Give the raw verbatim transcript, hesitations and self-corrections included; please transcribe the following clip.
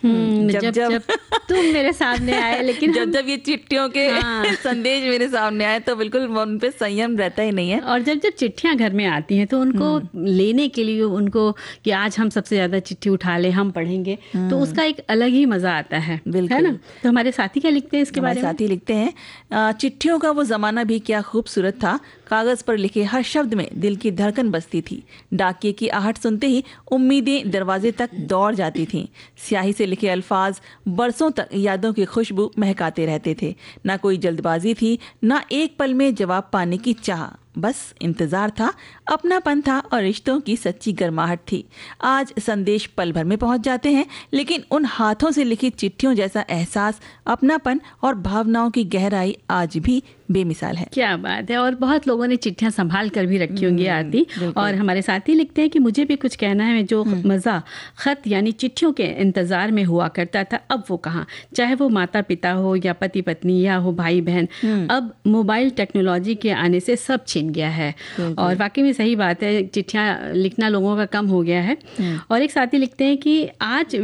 हम्म, जब जब जब, जब तुम मेरे सामने आए, लेकिन जब हम- जब ये चिट्ठियों के हाँ। संदेश मेरे सामने आए तो बिल्कुल उन पे संयम रहता ही नहीं है। और जब जब चिट्ठियां घर में आती हैं तो उनको लेने के लिए, उनको कि आज हम सबसे ज्यादा चिट्ठी उठा ले, हम पढ़ेंगे, तो उसका एक अलग ही मजा आता है, बिल्कुल। है ना। तो हमारे साथी क्या लिखते हैं इसके हमारे बारे में? साथी लिखते हैं, अ, चिट्ठियों का वो ज़माना भी क्या खूबसूरत था। कागज़ पर लिखे हर शब्द में दिल की धड़कन बसती थी। डाकिये की आहट सुनते ही उम्मीदें दरवाजे तक दौड़ जाती थीं। स्याही से लिखे अल्फाज बरसों तक यादों की खुशबू महकाते रहते थे। ना कोई जल्दबाजी थी, ना एक पल में जवाब पाने की चाह, बस इंतजार था, अपनापन था और रिश्तों की सच्ची गर्माहट थी। आज संदेश पल भर में पहुंच जाते हैं, लेकिन उन हाथों से लिखी चिट्ठियों जैसा एहसास, अपनापन और भावनाओं की गहराई आज भी बेमिसाल है। क्या बात है। और बहुत लोगों ने चिट्ठियां संभाल कर भी रखी होंगी आरती। और हमारे साथी लिखते हैं कि मुझे भी कुछ कहना है, जो मज़ा खत यानी चिट्ठियों के इंतज़ार में हुआ करता था, अब वो कहाँ। चाहे वो माता पिता हो या पति पत्नी या हो भाई बहन, अब मोबाइल टेक्नोलॉजी के आने से सब छिन गया है। और वाकई में सही बात है, चिट्ठियाँ लिखना लोगों का कम हो गया है। और एक साथी लिखते हैं कि आज